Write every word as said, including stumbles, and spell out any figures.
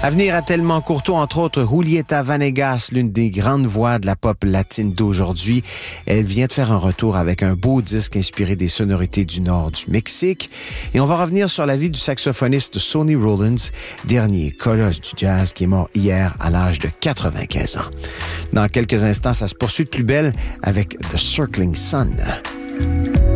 À venir à Tellement Courteau, entre autres, Julieta Vanegas, l'une des grandes voix de la pop latine d'aujourd'hui. Elle vient de faire un retour avec un beau disque inspiré des sonorités du nord du Mexique. Et on va revenir sur la vie du saxophoniste Sonny Rollins, dernier colosse du jazz qui est mort hier à l'âge de quatre-vingt-quinze ans. Dans quelques instants, ça se poursuit de plus belle avec The Circling Sun.